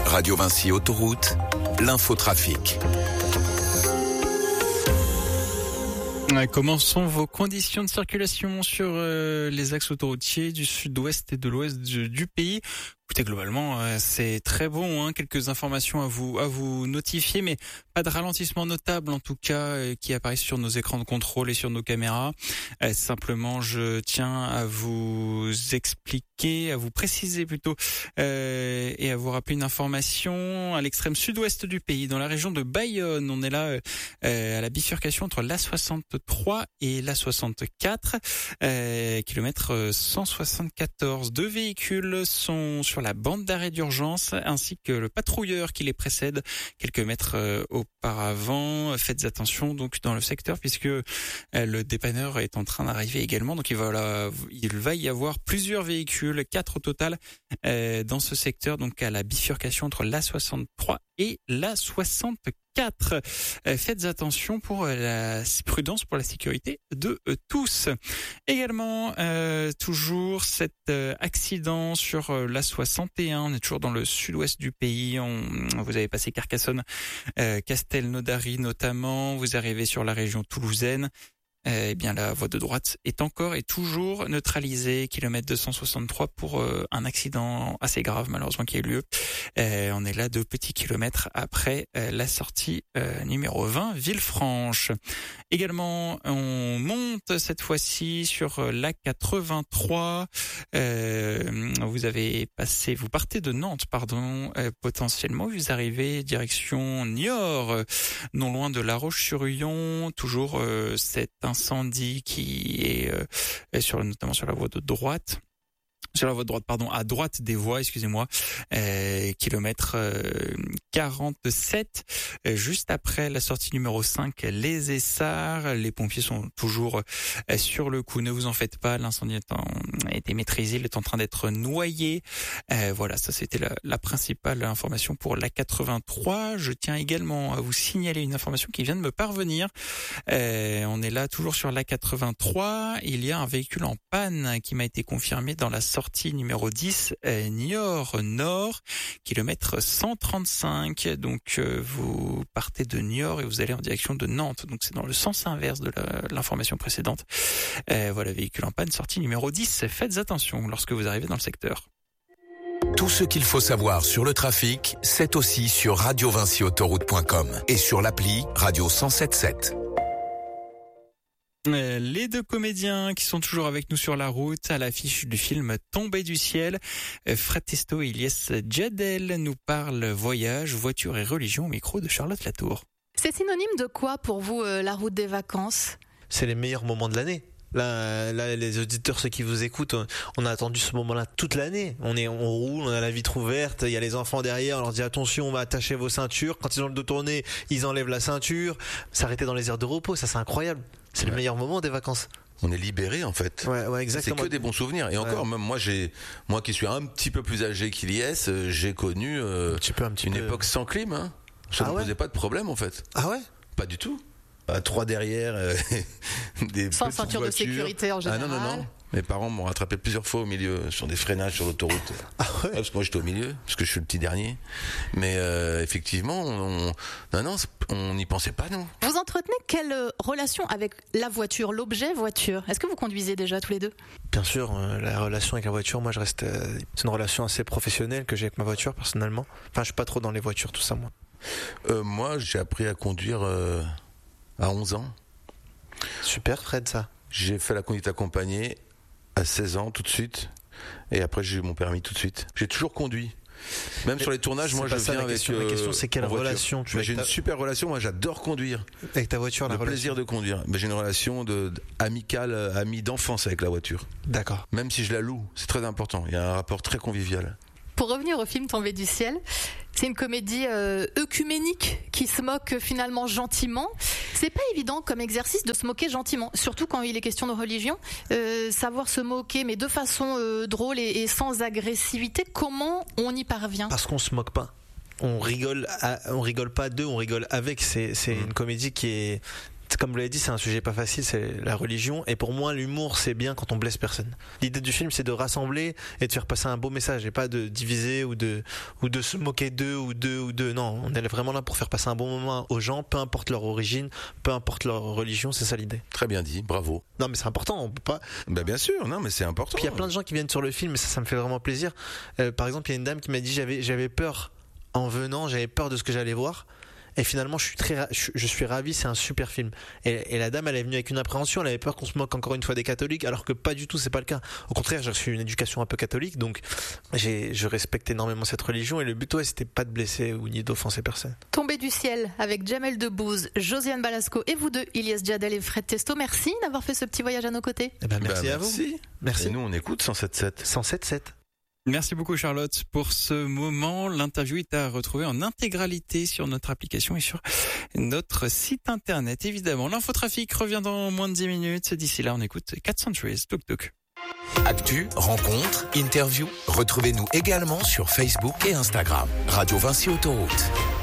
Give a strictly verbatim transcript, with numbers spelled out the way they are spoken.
Radio Vinci Autoroute, l'infotrafic. Comment sont vos conditions de circulation sur euh, les axes autoroutiers du sud-ouest et de l'ouest du, du pays ? Écoutez, globalement, euh, c'est très bon, hein, quelques informations à vous à vous notifier, mais pas de ralentissement notable en tout cas euh, qui apparaît sur nos écrans de contrôle et sur nos caméras. Euh, simplement, je tiens à vous expliquer, à vous préciser plutôt, euh, et à vous rappeler une information à l'extrême sud-ouest du pays, dans la région de Bayonne. On est là euh, à la bifurcation entre l'A soixante-trois et l'A soixante-quatre, euh, kilomètre cent soixante-quatorze. Deux véhicules sont sur la bande d'arrêt d'urgence ainsi que le patrouilleur qui les précède quelques mètres euh, auparavant. Faites attention donc dans le secteur puisque euh, le dépanneur est en train d'arriver également. Donc il va, là, il va y avoir plusieurs véhicules, quatre au total euh, dans ce secteur, donc à la bifurcation entre l'A soixante-trois et l'A soixante-quatre. Euh, faites attention pour la prudence, pour la sécurité de euh, tous. Également, euh, toujours cet euh, accident sur euh, l'A soixante et un. On est toujours dans le sud-ouest du pays. On, vous avez passé Carcassonne, euh, Castelnaudary notamment. Vous arrivez sur la région toulousaine. Eh bien, la voie de droite est encore et toujours neutralisée, kilomètre deux cent soixante-trois pour euh, un accident assez grave malheureusement qui a eu lieu. Euh, on est là deux petits kilomètres après euh, la sortie euh, numéro vingt, Villefranche. Également, on monte cette fois-ci sur l'A quatre-vingt-trois. Euh, vous avez passé, vous partez de Nantes, pardon, euh, potentiellement, vous arrivez direction Niort, euh, non loin de La Roche-sur-Yon. Toujours euh, cet incendie qui est euh, sur notamment sur la voie de droite. Sur la voie de droite, pardon, à droite des voies, excusez-moi, euh, kilomètre euh, quarante-sept, euh, juste après la sortie numéro cinq, les Essarts. Les pompiers sont toujours euh, sur le coup, ne vous en faites pas, l'incendie est en, a été maîtrisé, il est en train d'être noyé. Euh, voilà, ça c'était la, la principale information pour l'A quatre-vingt-trois. Je tiens également à vous signaler une information qui vient de me parvenir. Euh, on est là toujours sur l'A quatre-vingt-trois, il y a un véhicule en panne qui m'a été confirmé dans la sortie Sortie numéro dix, euh, Niort Nord, kilomètre cent trente-cinq. Donc euh, vous partez de Niort et vous allez en direction de Nantes. Donc c'est dans le sens inverse de la, l'information précédente. Euh, voilà, véhicule en panne, sortie numéro dix. Faites attention lorsque vous arrivez dans le secteur. Tout ce qu'il faut savoir sur le trafic, c'est aussi sur radio vinci autoroute point com et sur l'appli Radio cent sept sept. Les deux comédiens qui sont toujours avec nous sur la route à l'affiche du film Tombé du ciel, Fred Testo et Ilyes Djadel nous parlent voyage, voiture et religion au micro de Charlotte Latour. C'est synonyme de quoi pour vous euh, la route des vacances ? C'est les meilleurs moments de l'année. Là, là, les auditeurs, ceux qui vous écoutent, on a attendu ce moment-là toute l'année. On est, on roule, on a la vitre ouverte. Il y a les enfants derrière. On leur dit attention, on va attacher vos ceintures. Quand ils ont le dos tourné, ils enlèvent la ceinture. S'arrêter dans les aires de repos, ça c'est incroyable. C'est ouais. Le meilleur moment des vacances. On est libéré en fait. Ouais, ouais, exactement. C'est que des bons souvenirs. Et encore, ouais. Même moi, j'ai, moi qui suis un petit peu plus âgé qu'Ilyes, j'ai connu euh, un petit peu, un petit une peu. époque sans clim. Hein. Ça ne ah ouais. posait pas de problème en fait. Ah ouais ? Pas du tout. À trois derrière, euh, des sans ceinture voitures. de sécurité en général. Ah non non non. Mes parents m'ont rattrapé plusieurs fois au milieu sur des freinages sur l'autoroute. Ah ouais. Parce que moi j'étais au milieu, parce que je suis le petit dernier. Mais euh, effectivement, on, non non, on n'y pensait pas nous. Vous entretenez quelle relation avec la voiture, l'objet voiture ? Est-ce que vous conduisez déjà tous les deux ? Bien sûr, euh, la relation avec la voiture, moi je reste, euh, c'est une relation assez professionnelle que j'ai avec ma voiture personnellement. Enfin, je suis pas trop dans les voitures, tout ça moi. Euh, moi, j'ai appris à conduire. Euh, À onze ans. Super Fred, ça. J'ai fait la conduite accompagnée à seize ans tout de suite. Et après j'ai eu mon permis tout de suite. J'ai toujours conduit. Même Mais sur les tournages, moi je viens avec... Question. Euh, la question c'est quelle relation tu as. J'ai ta... une super relation, moi j'adore conduire. Avec ta voiture, la Le relation. plaisir de conduire. Mais j'ai une relation de, de, amicale, amie d'enfance avec la voiture. D'accord. Même si je la loue, c'est très important. Il y a un rapport très convivial. Pour revenir au film Tombé du ciel, c'est une comédie euh, œcuménique qui se moque finalement gentiment. C'est pas évident comme exercice de se moquer gentiment, surtout quand il est question de religion. Euh, savoir se moquer, mais de façon euh, drôle et, et sans agressivité. Comment on y parvient ? Parce qu'on se moque pas. On rigole, à, on rigole pas d'eux, on rigole avec. C'est, c'est mmh. une comédie qui est comme vous l'avez dit, c'est un sujet pas facile, c'est la religion. Et pour moi, l'humour, c'est bien quand on blesse personne. L'idée du film, c'est de rassembler et de faire passer un beau message, et pas de diviser ou de ou de se moquer d'eux ou d'eux ou d'eux. Non, on est vraiment là pour faire passer un bon moment aux gens, peu importe leur origine, peu importe leur religion. C'est ça l'idée. Très bien dit, bravo. Non, mais c'est important. On peut pas. Ben bien sûr, non, mais c'est important. Puis il y a plein de gens qui viennent sur le film, et ça, ça me fait vraiment plaisir. Euh, par exemple, il y a une dame qui m'a dit j'avais j'avais peur en venant, j'avais peur de ce que j'allais voir. Et finalement, je suis très, je, je suis ravi, c'est un super film. Et, et la dame, elle est venue avec une appréhension, elle avait peur qu'on se moque encore une fois des catholiques, alors que pas du tout, c'est pas le cas. Au contraire, j'ai reçu une éducation un peu catholique, donc j'ai, je respecte énormément cette religion, et le but, ouais, c'était pas de blesser ou ni d'offenser personne. Tombé du ciel avec Jamel Debbouze, Josiane Balasco et vous deux, Ilyes Djadel et Fred Testo. Merci d'avoir fait ce petit voyage à nos côtés. Eh ben, merci bah, à merci. vous. Merci. Et nous, on écoute cent sept sept. cent sept sept. Merci beaucoup Charlotte pour ce moment. L'interview est à retrouver en intégralité sur notre application et sur notre site internet. Évidemment, l'infotrafic revient dans moins de dix minutes. D'ici là, on écoute Cat Centuries, Tuk Tuk. Actu, rencontres, interviews. Retrouvez-nous également sur Facebook et Instagram. Radio Vinci Autoroute.